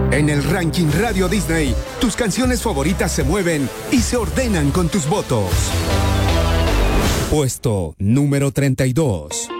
En el ranking Radio Disney, tus canciones favoritas se mueven y se ordenan con tus votos. Puesto número 32.